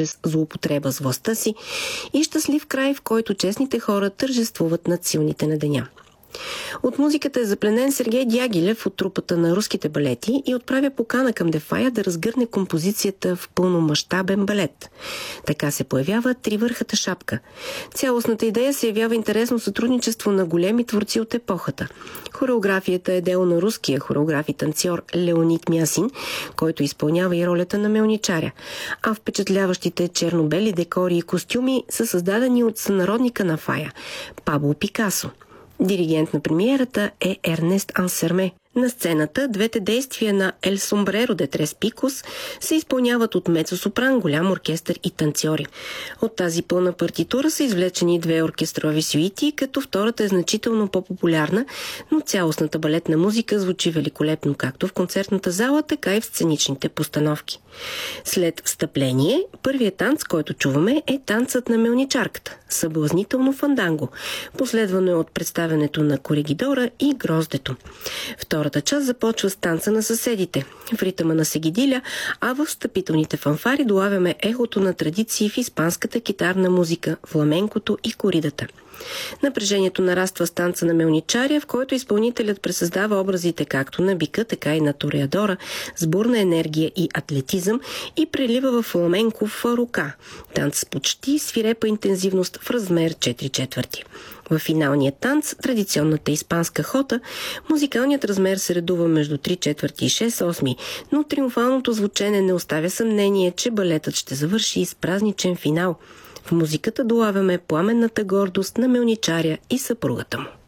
чрез злоупотреба с властта си и щастлив край, в който честните хора тържествуват над силните на деня. От музиката е запленен Сергей Дягилев от трупата на руските балети и отправя покана към Дефая да разгърне композицията в пълномащабен балет. Така се появява Тривърхата шапка. Цялостната идея се явява интересно сътрудничество на големи творци от епохата. Хореографията е дело на руския хореограф и танцор Леонид Мясин, който изпълнява и ролята на мелничаря. А впечатляващите черно-бели декори и костюми са създадени от сънародника на Фая – Пабло Пикасо. Диригент на премиерата е Ернест Ансерме. На сцената двете действия на Ел Сомбреро де Трес Пикос се изпълняват от мецо-сопран, голям оркестър и танцори. От тази пълна партитура са извлечени две оркестрови сюити, като втората е значително по-популярна, но цялостната балетна музика звучи великолепно както в концертната зала, така и в сценичните постановки. След встъпление, първият танц, който чуваме, е танцът на мелничарката – съблазнително фанданго, последвано е от представянето на коригидора и гроздето. Втората част започва с танца на съседите, в ритъма на сегидиля, а в встъпителните фанфари долавяме ехото на традиции в испанската китарна музика, фламенкото и коридата. Напрежението нараства с танца на мелничаря, в който изпълнителят пресъздава образите както на бика, така и на тореадора, с бурна енергия и атлетизъм и прелива в фламенков рука. Танц с почти свирепа интензивност в размер 4/4. В финалния танц, традиционната испанска хота, музикалният размер се редува между 3/4 и 6/8, но триумфалното звучене не оставя съмнение, че балетът ще завърши с празничен финал. В музиката долавяме пламенната гордост на мелничаря и съпругата му.